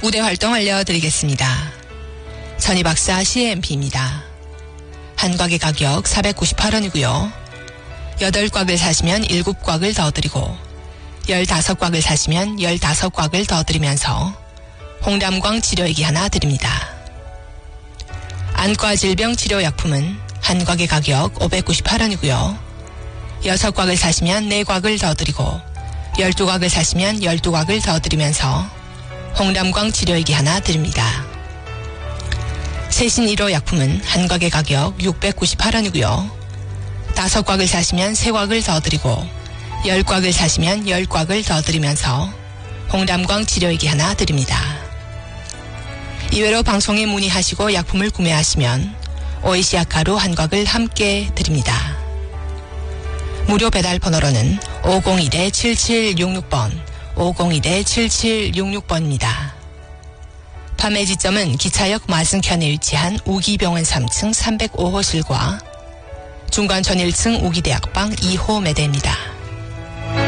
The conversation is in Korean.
우대 활동 알려드리겠습니다. 전이박사 CMP입니다. 한 곽의 가격 498원이고요. 8곽을 사시면 7곽을 더 드리고 15곽을 사시면 15곽을 더 드리면서 홍담광 치료액이 하나 드립니다. 안과 질병 치료 약품은 한 곽의 가격 598원이고요. 6곽을 사시면 4곽을 더 드리고 12곽을 사시면 12곽을 더 드리면서 홍담광 치료액이 하나 드립니다. 세신 1호 약품은 한 곽의 가격 698원이고요. 5곽을 사시면 3곽을 더 드리고 10곽을 사시면 10곽을 더 드리면서 홍담광 치료액이 하나 드립니다. 이외로 방송에 문의하시고 약품을 구매하시면 오이시 아카루 한 곽을 함께 드립니다. 무료 배달 번호로는 501-7766번, 501-7766번입니다. 판매 지점은 기차역 마승편에 위치한 우기병원 3층 305호실과 중관천 1층 우기대학방 2호 매대입니다.